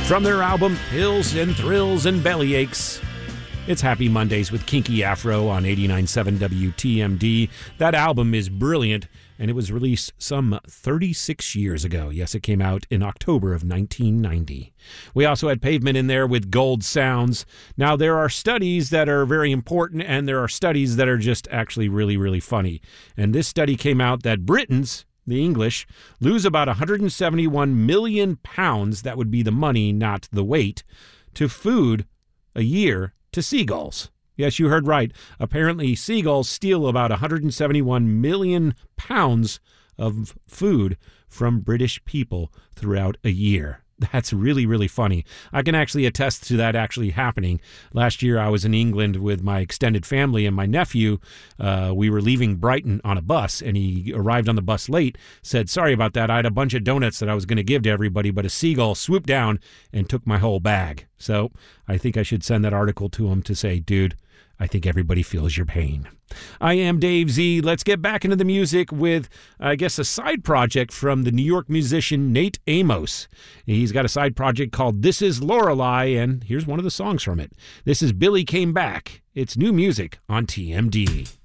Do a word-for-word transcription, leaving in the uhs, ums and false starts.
From their album Pills and Thrills and Bellyaches, it's Happy Mondays with Kinky Afro on eighty-nine point seven W T M D. That album is brilliant, and it was released some thirty-six years ago. Yes, it came out in October of nineteen ninety. We also had Pavement in there with Gold Sounds. Now, there are studies that are very important, and there are studies that are just actually really, really funny. And this study came out that Britons, the English, lose about one hundred seventy-one million pounds, that would be the money, not the weight, to food a year to seagulls. Yes, you heard right. Apparently, seagulls steal about one hundred seventy-one million pounds of food from British people throughout a year. That's really, really funny. I can actually attest to that actually happening. Last year, I was in England with my extended family and my nephew. Uh, we were leaving Brighton on a bus, and he arrived on the bus late, said, sorry about that. I had a bunch of donuts that I was going to give to everybody, but a seagull swooped down and took my whole bag. So I think I should send that article to him to say, dude, I think everybody feels your pain. I am Dave Z. Let's get back into the music with, I guess, a side project from the New York musician Nate Amos. He's got a side project called This Is Lorelei, and here's one of the songs from it. This is Billy Came Back. It's new music on T M D.